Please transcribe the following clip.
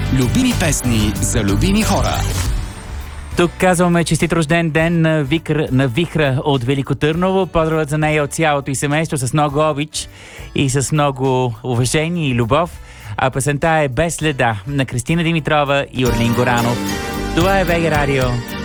Любими песни за любими хора. Тук казваме честит рожден ден на Вихра от Велико Търново. Поздравят за нея от цялото и семейство с много обич и с много уважение и любов. А песента е Без следа на Кристина Димитрова и Орлин Горанов. Това е ВГ Радио.